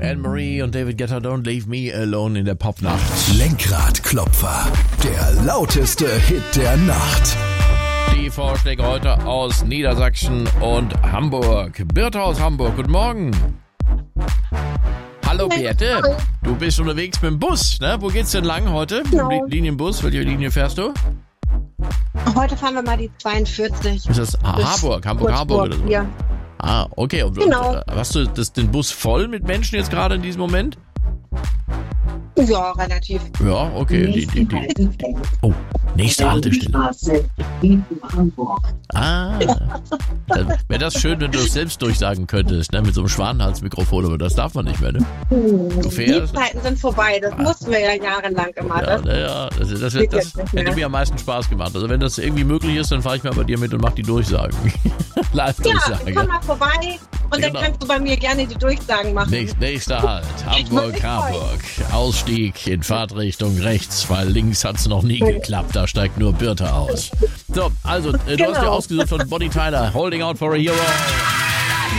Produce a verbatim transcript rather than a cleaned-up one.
Anne-Marie und David Guetta, Don't Leave Me Alone in der Popnacht. Lenkradklopfer, der lauteste Hit der Nacht. Die Vorschläge heute aus Niedersachsen und Hamburg. Birte aus Hamburg, guten Morgen. Hallo Birte, du bist unterwegs mit dem Bus, ne? Wo geht's denn lang heute? Genau. Li- Linienbus, welche Linie fährst du? Heute fahren wir mal die zweiundvierzig. Ist das ah, Harburg, Hamburg, Harburg oder so? Ja. Ah, okay. Und, Genau. und, hast du das, den Bus voll mit Menschen jetzt gerade in diesem Moment? Ja, relativ. Ja, okay. Die, die, die. Oh, nächste Haltestelle. Ah, dann wäre das schön, wenn du es selbst durchsagen könntest, ne? Mit so einem Schwanenhalsmikrofon, aber das darf man nicht mehr, ne? Du Die fährst. Zeiten sind vorbei. Das mussten wir ja jahrelang immer. Ja, Das na ja, das, das, das, geht das jetzt nicht mehr. hätte mir am meisten Spaß gemacht. Also wenn das irgendwie möglich ist, dann fahre ich mal bei dir mit und mach die Durchsagen. Ja, Live-Durchsagen. komm mal vorbei und Genau. dann kannst du bei mir gerne die Durchsagen machen. Nächst, nächster Halt, Hamburg, Harburg. Ausstieg in Fahrtrichtung rechts, weil links hat's noch nie geklappt. Da steigt nur Birte aus. So, also, äh, du hast dir Genau. ausgesucht von Bonnie Tyler, Holding Out for a Hero.